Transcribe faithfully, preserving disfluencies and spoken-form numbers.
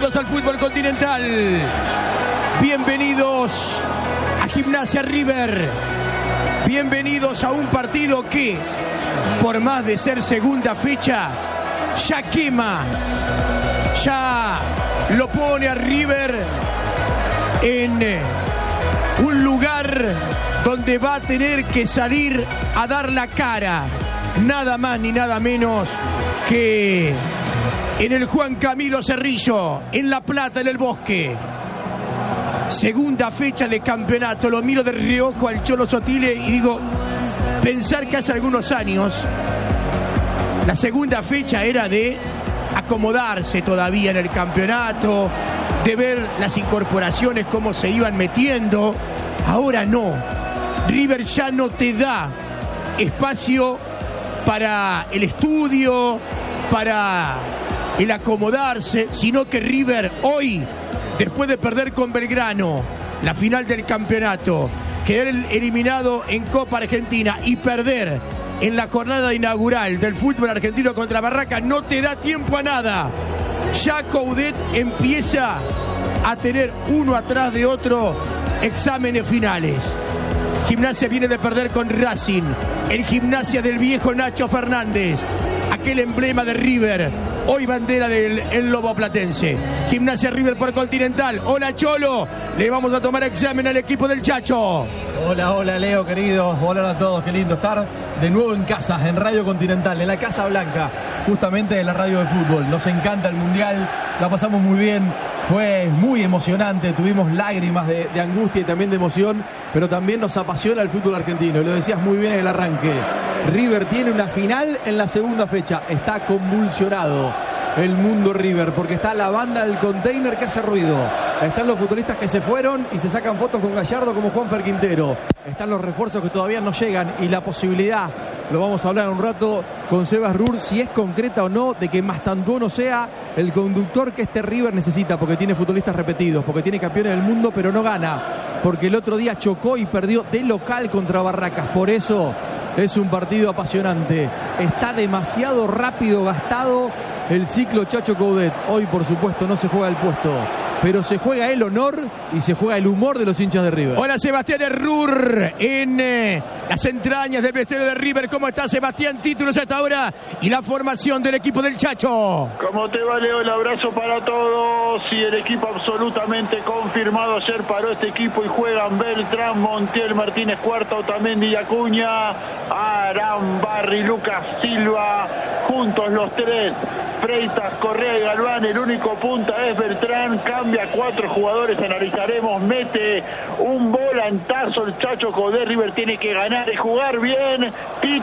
bienvenidos al fútbol continental. Bienvenidos a Gimnasia River. Bienvenidos a un partido que, por más de ser segunda fecha, ya quema, ya lo pone a River en un lugar donde va a tener que salir a dar la cara, nada más ni nada menos que en el Juan Camilo Cerrillo, en La Plata, en el Bosque. Segunda fecha de campeonato. Lo miro de reojo al Cholo Sotile y digo, pensar que hace algunos años la segunda fecha era de acomodarse todavía en el campeonato, de ver las incorporaciones, cómo se iban metiendo. Ahora no. River ya no te da espacio para el estudio, para el acomodarse, sino que River hoy, después de perder con Belgrano la final del campeonato, quedar eliminado en Copa Argentina y perder en la jornada inaugural del fútbol argentino contra Barracas, no te da tiempo a nada. Ya Coudet empieza a tener uno atrás de otro exámenes finales. Gimnasia viene de perder con Racing, el Gimnasia del viejo Nacho Fernández, aquel emblema de River, hoy bandera del el Lobo Platense. Gimnasia River por Continental. Hola Cholo, le vamos a tomar examen al equipo del Chacho. Hola, hola Leo querido, hola a todos, qué lindo estar de nuevo en casa, en Radio Continental, en la Casa Blanca, justamente de la radio de fútbol. Nos encanta el Mundial, la pasamos muy bien, fue muy emocionante, tuvimos lágrimas de, de angustia y también de emoción, pero también nos apasiona el fútbol argentino, lo decías muy bien en el arranque. River tiene una final en la segunda fecha, está convulsionado el mundo River, porque está la banda del container que hace ruido, están los futbolistas que se fueron y se sacan fotos con Gallardo como Juanfer Quintero, están los refuerzos que todavía no llegan y la posibilidad, lo vamos a hablar un rato con Sebas Rur, si es concreta o no, de que Mastantuono sea el conductor que este River necesita, porque tiene futbolistas repetidos, porque tiene campeones del mundo, pero no gana, porque el otro día chocó y perdió de local contra Barracas, por eso es un partido apasionante, está demasiado rápido gastado el ciclo Chacho Coudet. Hoy por supuesto no se juega el puesto, pero se juega el honor y se juega el humor de los hinchas de River. Hola Sebastián Errur en eh, las entrañas del vestuario de River. ¿Cómo está Sebastián? Títulos hasta ahora y la formación del equipo del Chacho. ¿Cómo te va, Leo? El abrazo para todos y el equipo absolutamente confirmado. Ayer paró este equipo y juegan Beltrán, Montiel, Martínez Cuarta, Otamendi y Acuña, Aram, Barry, Lucas Silva, juntos los tres. Freitas, Correa y Galván, el único punta es Beltrán, cambia cuatro jugadores, analizaremos, mete un volantazo el Chacho Coudet. River tiene que ganar y jugar bien.